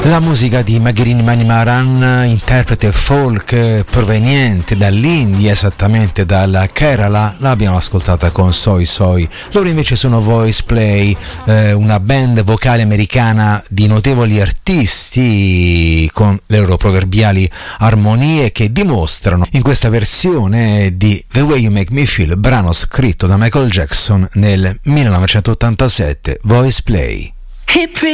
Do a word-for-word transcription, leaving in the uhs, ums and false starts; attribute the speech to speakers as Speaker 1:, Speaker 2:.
Speaker 1: La musica di Maghirini Manimaran, interprete folk proveniente dall'India, esattamente dalla Kerala, l'abbiamo ascoltata con Soy Soy. Loro invece sono Voice Play, eh, una band vocale americana di notevoli artisti con le loro proverbiali armonie che dimostrano in questa versione di The Way You Make Me Feel, brano scritto da Michael Jackson nel millenovecentottantasette. Voice Play.